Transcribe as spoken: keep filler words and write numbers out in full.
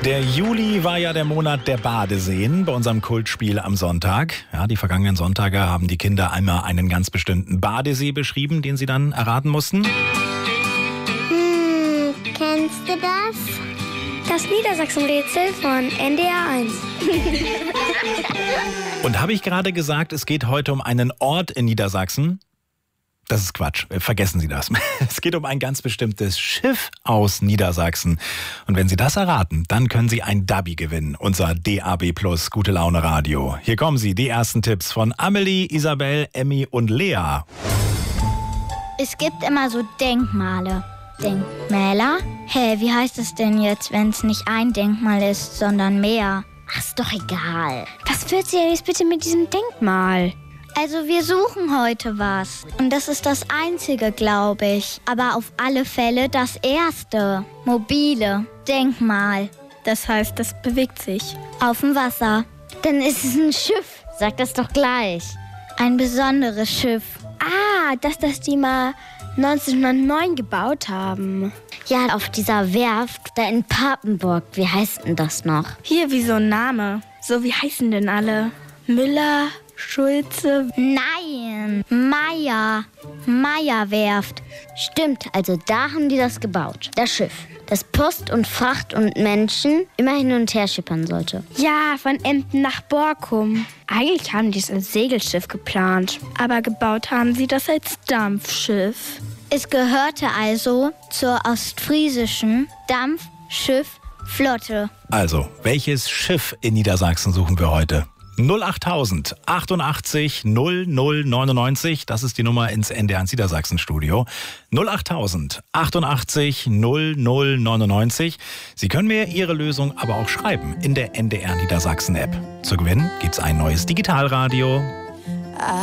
Der Juli war ja der Monat der Badeseen bei unserem Kultspiel am Sonntag. Ja, die vergangenen Sonntage haben die Kinder einmal einen ganz bestimmten Badesee beschrieben, den sie dann erraten mussten. Hm, kennst du das? Das Niedersachsen-Rätsel von N D R eins. Und habe ich gerade gesagt, es geht heute um einen Ort in Niedersachsen? Das ist Quatsch. Vergessen Sie das. Es geht um ein ganz bestimmtes Schiff aus Niedersachsen. Und wenn Sie das erraten, dann können Sie ein Dabi gewinnen. Unser D A B Plus Gute Laune Radio. Hier kommen sie, die ersten Tipps von Amelie, Isabel, Emmy und Lea. Es gibt immer so Denkmale. Denkmäler? Hä, wie heißt es denn jetzt, wenn es nicht ein Denkmal ist, sondern mehr? Ach, ist doch egal. Was wird sie denn jetzt bitte mit diesem Denkmal? Also wir suchen heute was. Und das ist das Einzige, glaube ich. Aber auf alle Fälle das Erste. Mobile Denkmal. Das heißt, das bewegt sich. Auf dem Wasser. Dann ist es ein Schiff. Sag das doch gleich. Ein besonderes Schiff. Ah, dass das die mal neunzehnhundertneun gebaut haben. Ja, auf dieser Werft da in Papenburg. Wie heißt denn das noch? Hier wie so ein Name. So, wie heißen denn alle? Müller, Schulze. Nein, Meier. Meierwerft. Stimmt, also da haben die das gebaut. Das Schiff, das Post und Fracht und Menschen immer hin und her schippern sollte. Ja, von Emden nach Borkum. Eigentlich haben die es als Segelschiff geplant. Aber gebaut haben sie das als Dampfschiff. Es gehörte also zur ostfriesischen Dampfschifflotte. Also, welches Schiff in Niedersachsen suchen wir heute? null achttausend achtundachtzig null null neunundneunzig, das ist die Nummer ins N D R eins Niedersachsen Studio. null achttausend achtundachtzig null null neunundneunzig. Sie können mir Ihre Lösung aber auch schreiben in der N D R Niedersachsen App. Zu gewinnen gibt's ein neues Digitalradio.